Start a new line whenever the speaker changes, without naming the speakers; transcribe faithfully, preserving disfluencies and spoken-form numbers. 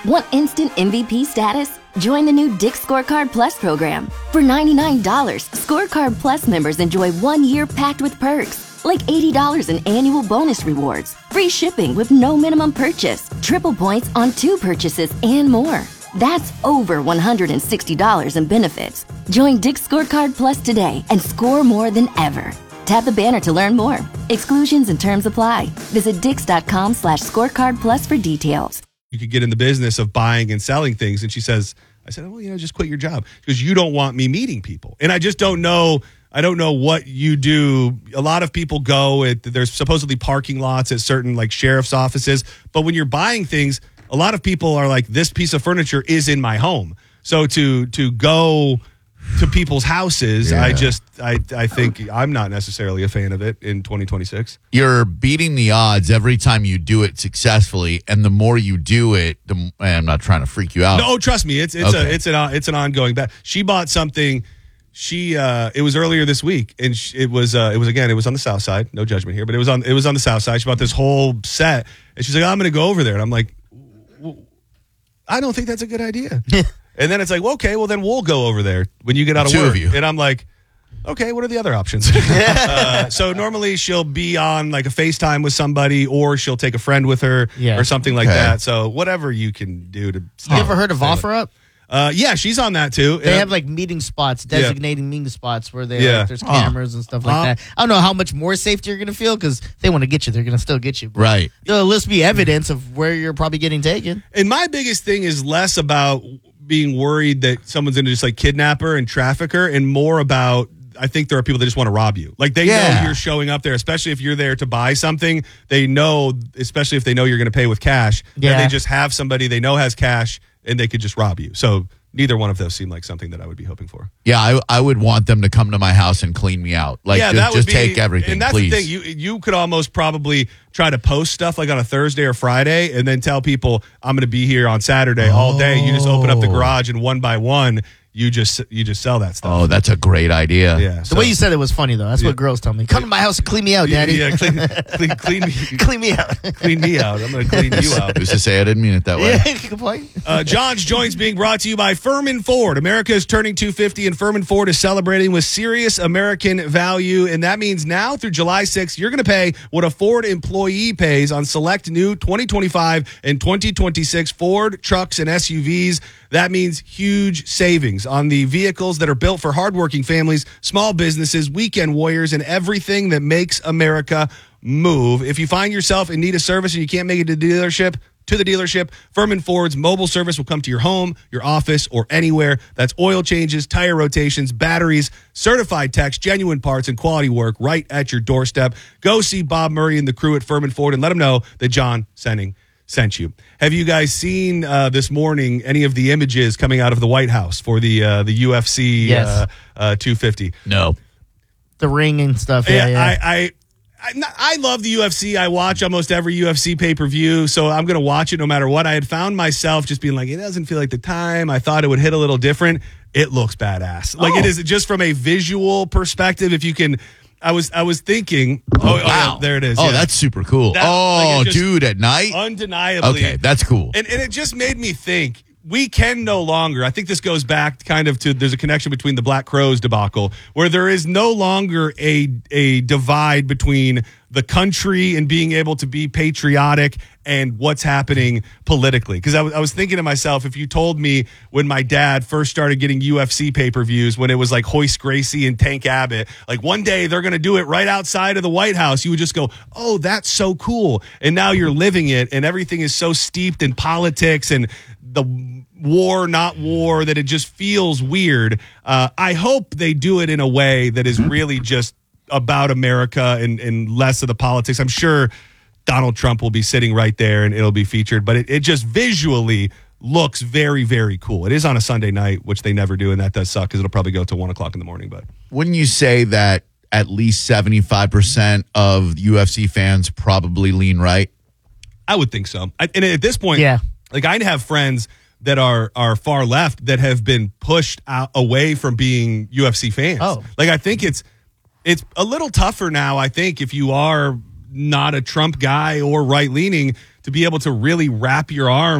Want instant M V P status? Join the new Dick's Scorecard Plus program. For ninety-nine dollars, Scorecard Plus members enjoy one year packed with perks, like eighty dollars in annual bonus rewards, free shipping with no minimum purchase, triple points on two purchases, and more. That's over one hundred sixty dollars in benefits. Join Dick's Scorecard Plus today and score more than ever. Tap the banner to learn more. Exclusions and terms apply. Visit dix.com slash scorecard plus for details.
You could get in the business of buying and selling things. And she says, I said, well, you know, just quit your job because you don't want me meeting people. And I just don't know. I don't know what you do. A lot of people go at, there's supposedly parking lots at certain like sheriff's offices. But when you're buying things, a lot of people are like, this piece of furniture is in my home. So to to go to people's houses, yeah. I just, I, I think I'm not necessarily a fan of it in twenty twenty-six.
You're beating the odds every time you do it successfully, and the more you do it, the, and I'm not trying to freak you out.
No, trust me, it's it's okay. a it's an it's an ongoing battle. She bought something. She uh, it was earlier this week, and she, it was uh, it was again it was on the south side. No judgment here, but it was on it was on the south side. She bought this whole set, and she's like, oh, I'm going to go over there, and I'm like, I don't think that's a good idea. And then it's like, well, okay, well, then we'll go over there when you get out of
Two
work.
Of you.
And I'm like, okay, what are the other options? uh, so normally she'll be on like a FaceTime with somebody, or she'll take a friend with her yeah. or something like
okay.
that. So whatever you can do to.
You ever heard of OfferUp?
Uh, yeah, she's on that too.
They
uh,
have like meeting spots, designating yeah. meeting spots where they
yeah.
like, there's cameras oh. and stuff like uh, that. I don't know how much more safety you're going to feel because they want to get you. They're going to still get you. But
right.
There'll at least be evidence of where you're probably getting taken.
And my biggest thing is less about being worried that someone's going to just like kidnap her and traffic her, and more about, I think there are people that just want to rob you. Like they yeah. know you're showing up there, especially if you're there to buy something. They know, especially if they know you're going to pay with cash, yeah. that they just have somebody they know has cash and they could just rob you. So neither one of those seem like something that I would be hoping for.
Yeah, I, I would want them to come to my house and clean me out. Like,
yeah,
just,
that would
just
be,
take everything,
and that's
please.
the thing. You you could almost probably try to post stuff like on a Thursday or Friday and then tell people, I'm going to be here on Saturday oh. all day. You just open up the garage and one by one, you just you just sell that stuff.
Oh, that's a great idea.
Yeah,
the
so.
way you said it was funny, though. That's yeah. what girls tell me. Come to my house and clean me out, Daddy.
Yeah, yeah clean, clean, clean, me,
clean me out.
Clean me out. I'm going to clean you out.
Who's to say I didn't mean it that way?
Yeah, good point.
Uh, John's Joints being brought to you by Furman Ford. America is turning two fifty, and Furman Ford is celebrating with serious American value. And that means now through July sixth, you're going to pay what a Ford employee pays on select new twenty twenty-five and twenty twenty-six Ford trucks and S U Vs. That means huge savings on the vehicles that are built for hardworking families, small businesses, weekend warriors, and everything that makes America move. If you find yourself in need of service and you can't make it to the dealership, to the dealership, Furman Ford's mobile service will come to your home, your office, or anywhere. That's oil changes, tire rotations, batteries, certified techs, genuine parts, and quality work right at your doorstep. Go see Bob Murray and the crew at Furman Ford and let them know that John Senning sent you. Have you guys seen uh, this morning any of the images coming out of the White House for the uh, the U F C
yes.
uh, uh, two fifty?
No.
The ring and stuff. Yeah, yeah.
I, I I I love the U F C. I watch almost every U F C pay-per-view, so I'm going to watch it no matter what. I had found myself just being like, it doesn't feel like the time. I thought it would hit a little different. It looks badass. Like oh. it is just from a visual perspective. If you can, I was I was thinking, oh, oh
wow,
yeah, there it is.
Oh,
yeah.
that's super cool.
That,
oh,
like just,
dude, at night?
Undeniably.
Okay, that's cool.
And, and it just made me think, we can no longer, I think this goes back kind of to, there's a connection between the Black Crowes debacle, where there is no longer a a divide between the country and being able to be patriotic and what's happening politically. Because I, w- I was thinking to myself, if you told me when my dad first started getting U F C pay-per-views, when it was like Hoist Gracie and Tank Abbott, like one day they're going to do it right outside of the White House, you would just go, oh, that's so cool. And now you're living it, and everything is so steeped in politics and the war, not war, that it just feels weird. Uh, I hope they do it in a way that is really just about America and, and less of the politics. I'm sure Donald Trump will be sitting right there and it'll be featured, but it, it just visually looks very, very cool. It is on a Sunday night, which they never do, and that does suck because it'll probably go to one o'clock in the morning. But
wouldn't you say that at least seventy-five percent of U F C fans probably lean right?
I would think so. I, and at this point,
yeah.
like I have friends that are are far left that have been pushed out away from being U F C fans.
Oh.
Like I think it's it's a little tougher now, I think, if you are not a Trump guy or right leaning, to be able to really wrap your arm